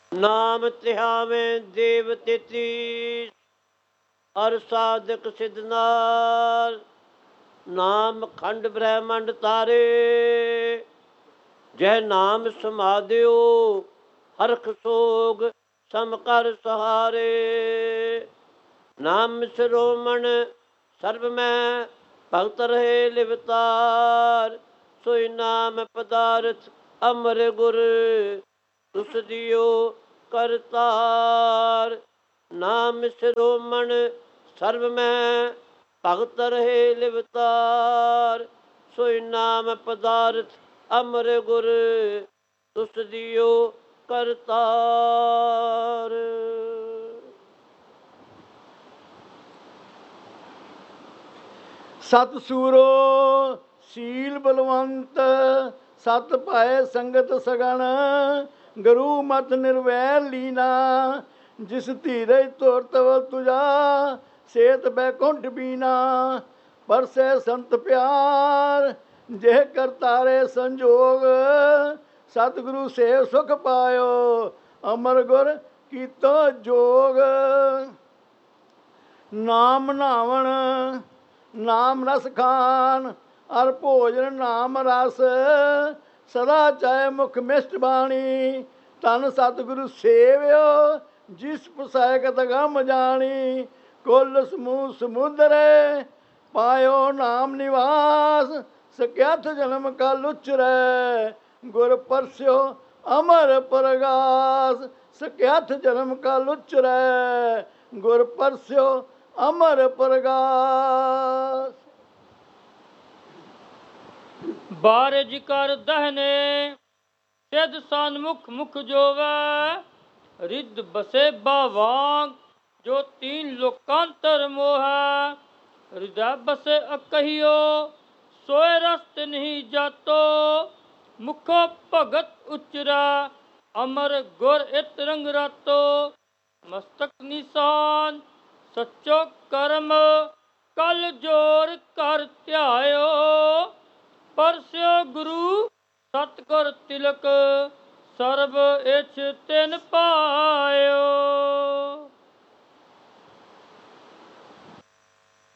ਨਾਮ ਧਿਆਵੇਂ ਦੇਵ ਤੇਤੀ ਅਰ ਸਾਧਕ ਸਿਧ ਨਾਲ। ਨਾਮ ਖੰਡ ਬ੍ਰਹਿਮੰਡ ਤਾਰੇ ਜਹ ਨਾਮ ਸਮਾਧਿਓ ਹਰਖ ਸੋਗ ਸਮ ਕਰ ਸਹਾਰੇ। ਨਾਮ ਸਿਰੋਮਣ ਸਰਬ ਮੈਂ ਭਗਤ ਰਹੇ ਲਿਵਤਾਰ। ਸੋਈ ਨਾਮ ਪਦਾਰਥ ਅਮਰ ਗੁਰ ਤੁਸ ਦਿਓ ਕਰਤਾਰ। ਨਾਮ ਸਿਰੋਮਣ ਸਰਬ ਮੈਂ ਭਗਤ ਰਹੇ ਲਿਵਤਾਰ। ਸੋਈ ਨਾਮ ਪਦਾਰਥ ਅਮਰ ਗੁਰ ਤੁਸ ਦਿਓ ਕਰਤਾਰ। ਸਤ ਸੂਰੋ ਸੀਲ ਬਲਵੰਤ ਸਤ ਪਾਏ ਸੰਗਤ ਸਗਣ। ਗੁਰੂ ਮਤ ਨਿਰਵੈਰ ਲੀਨਾ ਜਿਸ ਧੀਰਜ ਤੋਰ ਤਵ ਤੁਜਾ ਸੇਤ ਬੈਕੁੰਠ ਬੀਨਾ। ਪਰਸੈ ਸੰਤ ਪਿਆਰ ਜੇ ਕਰਤਾਰੇ ਸੰਜੋਗ। ਸਤਿਗੁਰੂ ਸੇਵ ਸੁਖ ਪਾਇਓ ਅਮਰ ਗੁਰ ਕੀਤੋ ਜੋਗ। ਨਾਮ ਨਾਵਣ ਨਾਮ ਰਸ ਖਾਨ ਅਰ ਭੋਜਨ ਨਾਮ ਰਸ। ਸਦਾ ਚਾਹੇ ਮੁਖ ਮਿਸ਼ਟ ਬਾਣੀ ਧਨ ਸਤਿਗੁਰੂ ਸੇਵਿਓ ਜਿਸ ਪੁਸਾਇਕਤ ਗਮ ਜਾਣੀ। ਕੁਲ ਸਮੂਹ ਸਮੁੰਦਰੇ ਪਾਇਓ ਨਾਮ ਨਿਵਾਸ। ਸਕਿਆਥ ਜਨਮ ਕਲ ਉਚਰੈ ਗੁਰ ਪਰਸਿਓ ਅਮਰ ਪ੍ਰਗਾਸ। ਸਕਿਆਥ ਜਨਮ ਕਲ ਉਚਰੈ ਗੁਰ ਪਰਸਿਓ ਅਮਰ ਪ੍ਰਗਾਸ। ਬਾਰਜ ਕਰ ਦਹਨੇ ਸਿਧ ਸਨਮੁਖ ਮੁਖ ਜੋਵੈ। ਰਿੱਧ ਬਸੇ ਬਾਵਾਂਗ ਜੋ ਤੀਨ ਲੋਕਾਂਤਰ ਮੋਹੈ। ਹਿਰਦੈ ਬਸੇ ਅਕਹੀਓ ਸੋਏ ਰਸਤ ਨਹੀਂ ਜਾਤੋ। ਮੁਖੋ ਭਗਤ ਉਚਰੈ ਅਮਰ ਗੁਰ ਇਤ ਰੰਗ ਰਾਤੋ। ਮਸਤਕ ਨਿਸ਼ਾਨ ਸੱਚੋ ਕਰਮ ਕਲ ਜੋਰ ਕਰ ਧਿਆਇਓ। ਪਰਸਿਓ ਗੁਰੂ ਸਤਿਗੁਰ ਤਿਲਕ ਸਰਬ ਇਛ ਤਿਨ ਪਾਇਓ।